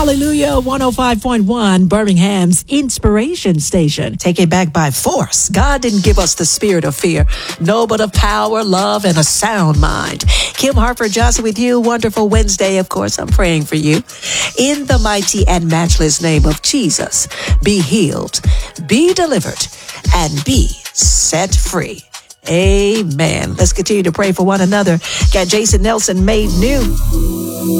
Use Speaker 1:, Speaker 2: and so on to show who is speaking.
Speaker 1: Hallelujah, 105.1, Birmingham's Inspiration Station. Take it back by force. God didn't give us the spirit of fear, no, but of power, love, and a sound mind. Kim Harper Johnson with you. Wonderful Wednesday. Of course, I'm praying for you. In the mighty and matchless name of Jesus, be healed, be delivered, and be set free. Amen. Let's continue to pray for one another. Got Jason Nelson made new.